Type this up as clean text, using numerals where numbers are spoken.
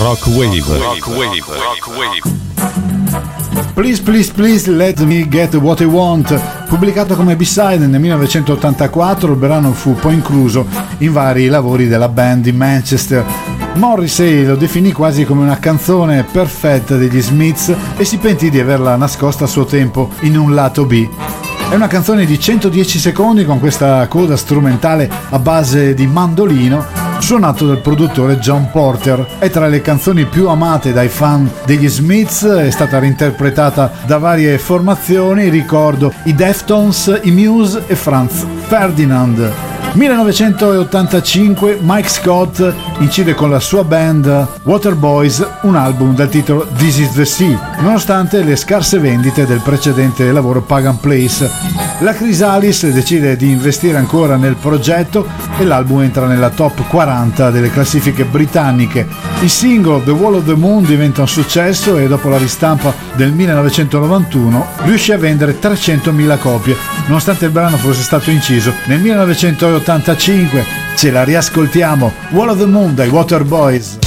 Rock Wave. Please Please Please Let Me Get What I Want, pubblicato come B-side nel 1984, il brano fu poi incluso in vari lavori della band di Manchester. Morrissey lo definì quasi come una canzone perfetta degli Smiths e si pentì di averla nascosta a suo tempo in un lato B. È una canzone di 110 secondi con questa coda strumentale a base di mandolino, suonato dal produttore John Porter. È tra le canzoni più amate dai fan degli Smiths, è stata reinterpretata da varie formazioni, ricordo i Deftones, i Muse e Franz Ferdinand. 1985 Mike Scott incide con la sua band Waterboys un album dal titolo This Is The Sea, nonostante le scarse vendite del precedente lavoro Pagan Place. La Chrysalis decide di investire ancora nel progetto e l'album entra nella top 40 delle classifiche britanniche. Il singolo The Wall of the Moon diventa un successo e dopo la ristampa del 1991 riuscì a vendere 300.000 copie, nonostante il brano fosse stato inciso nel 1985. Ce la riascoltiamo, Wall of the Moon dai Waterboys.